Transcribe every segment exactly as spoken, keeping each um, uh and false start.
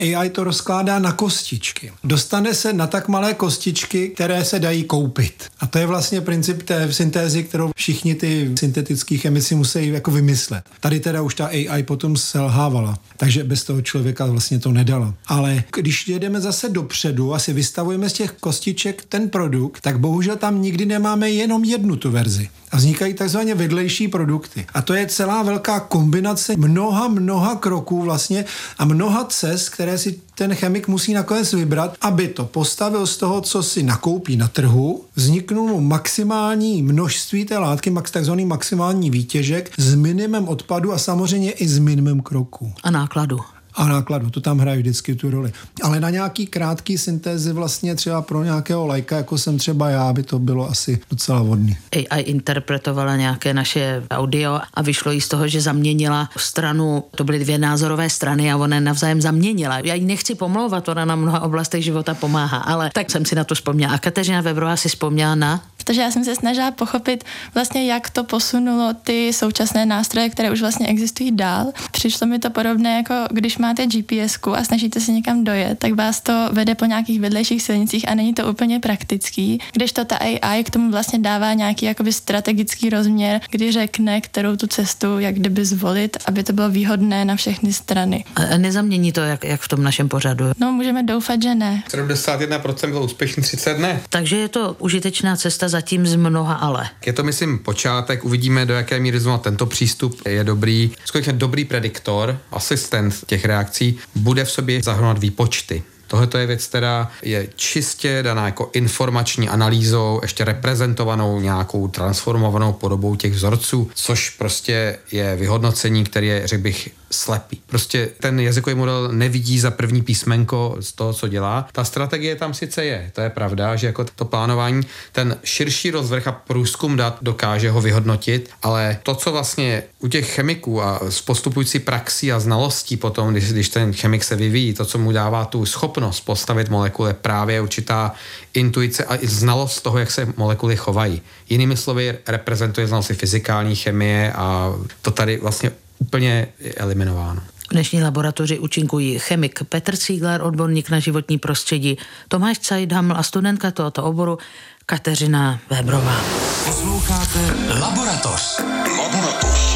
A I to rozkládá na kostičky. Dostane se na tak malé kostičky, které se dají koupit. A to je vlastně princip té syntézy, kterou všichni ty syntetický chemici musí jako vymyslet. Tady teda už ta A I potom selhávala, takže bez toho člověka vlastně to nedala. Ale když jedeme zase dopředu a si vystavujeme z těch kostiček ten produkt, tak bohužel tam nikdy nemáme jenom jednu tu verzi. A vznikají takzvaně vedlejší produkty. A to je celá velká kombinace mnoha, mnoha kroků vlastně a mnoha cest, které si ten chemik musí nakonec vybrat, aby to postavil z toho, co si nakoupí na trhu, vzniknul mu maximální množství té látky, takzvaný maximální výtěžek s minimem odpadu a samozřejmě i s minimem kroků. A nákladu. A nákladu, to tam hraje vždycky tu roli. Ale na nějaký krátký syntézy vlastně třeba pro nějakého lajka, jako jsem třeba já, by to bylo asi docela vhodný. A I interpretovala nějaké naše audio a vyšlo jí z toho, že zaměnila stranu, to byly dvě názorové strany a ona navzájem zaměnila. Já jí nechci pomlouvat, ona na mnoha oblastech života pomáhá, ale tak jsem si na to vzpomněla. A Kateřina Vebrová si vzpomněla na... Takže já jsem se snažila pochopit vlastně, jak to posunulo ty současné nástroje, které už vlastně existují dál. Přišlo mi to podobné, jako když máte G P S ku a snažíte se někam dojet, tak vás to vede po nějakých vedlejších silnicích a není to úplně praktický. Kdežto ta A I k tomu vlastně dává nějaký jakoby strategický rozměr, kdy řekne, kterou tu cestu jak kdyby zvolit, aby to bylo výhodné na všechny strany. A nezamění to, jak, jak v tom našem pořadu? No, můžeme doufat, že ne. sedmdesát jedna procent bylo úspěšný, třicet ne. Takže je to užitečná cesta zatím z mnoha ale. Je to, myslím, počátek, uvidíme, do jaké míry znovu tento přístup je dobrý. Skutečně dobrý prediktor, asistent těch reakcí, bude v sobě zahrnovat výpočty. Tohle je věc, která je čistě daná jako informační analýzou, ještě reprezentovanou nějakou transformovanou podobou těch vzorců, což prostě je vyhodnocení, který je, řekl bych, slepý. Prostě ten jazykový model nevidí za první písmenko z toho, co dělá. Ta strategie tam sice je, to je pravda, že jako to plánování, ten širší rozvrh a průzkum dat dokáže ho vyhodnotit, ale to, co vlastně u těch chemiků a s postupující praxí a znalostí potom, když, když ten chemik se vyvíjí, to, co mu dává tu schopnost postavit molekuly, právě určitá intuice a i znalost toho, jak se molekuly chovají. Jinými slovy reprezentuje znalosti fyzikální chemie a to tady vlastně úplně je eliminováno. V dnešní laboratoři účinkují chemik Petr Cígler, odborník na životní prostředí, Tomáš Cajdhaml a studentka tohoto oboru Kateřina Vebrová. Posloucháte Laboratoř. Laboratoř.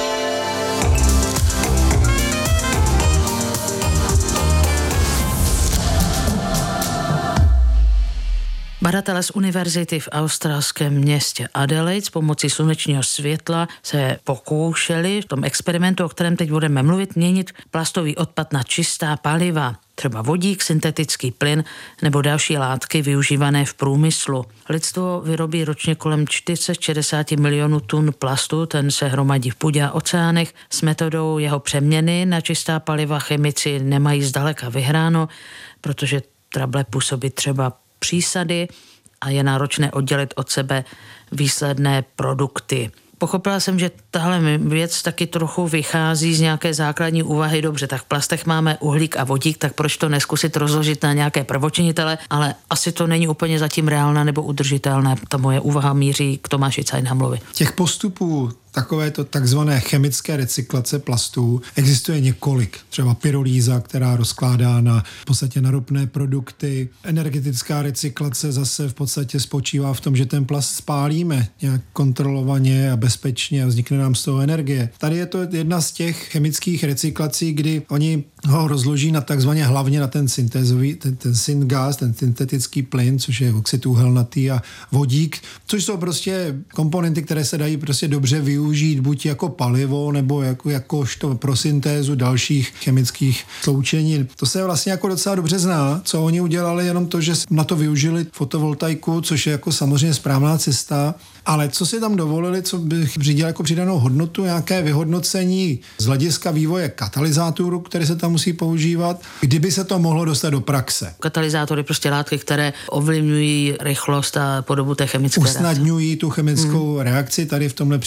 Badatelé z univerzity v australském městě Adelaide s pomocí slunečního světla se pokoušeli v tom experimentu, o kterém teď budeme mluvit, měnit plastový odpad na čistá paliva, třeba vodík, syntetický plyn nebo další látky využívané v průmyslu. Lidstvo vyrobí ročně kolem čtyři sta šedesát milionů tun plastu, ten se hromadí v půdě a oceánech. S metodou jeho přeměny na čistá paliva chemici nemají zdaleka vyhráno, protože trable působí třeba přísady a je náročné oddělit od sebe výsledné produkty. Pochopila jsem, že tahle věc taky trochu vychází z nějaké základní úvahy. Dobře, tak v plastech máme uhlík a vodík, tak proč to neskusit rozložit na nějaké prvočinitele, ale asi to není úplně zatím reálné nebo udržitelné. Ta moje úvaha míří k Tomáši Cajdhamlovi. Těch postupů takovéto takzvané chemické recyklace plastů existuje několik. Třeba pyrolýza, která rozkládá na v podstatě na ropné produkty. Energetická recyklace zase v podstatě spočívá v tom, že ten plast spálíme nějak kontrolovaně a bezpečně a vznikne nám z toho energie. Tady je to jedna z těch chemických recyklací, kdy oni ho rozloží na takzvaně hlavně na ten syntézový, ten, ten syngas, ten syntetický plyn, což je oxid uhelnatý a vodík, což jsou prostě komponenty, které se dají prostě dobře využít buď jako palivo nebo jako, jakožto pro syntézu dalších chemických sloučenin. To se vlastně jako docela dobře zná, co oni udělali, jenom to, že na to využili fotovoltaiku, což je jako samozřejmě správná cesta, ale co si tam dovolili, co bych řídil jako přidanou hodnotu, nějaké vyhodnocení z hlediska vývoje katalyzátorů, které se tam musí používat, kdyby se to mohlo dostat do praxe. Katalyzátory, prostě látky, které ovlivňují rychlost a podobu té chemické reakce. Usnadňují tu chemickou hmm. reakci, tady v tomhle případě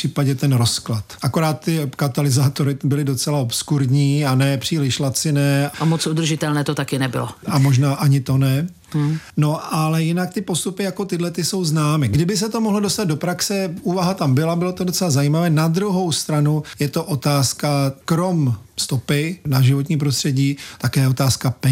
ten rozklad. Akorát ty katalyzátory byly docela obskurní a ne příliš laciné. A moc udržitelné to taky nebylo. A možná ani to ne. Hmm. No, ale jinak ty postupy jako tyhle ty jsou známy. Kdyby se to mohlo dostat do praxe, úvaha tam byla, bylo to docela zajímavé. Na druhou stranu je to otázka krom stopy na životní prostředí, také otázka peněz.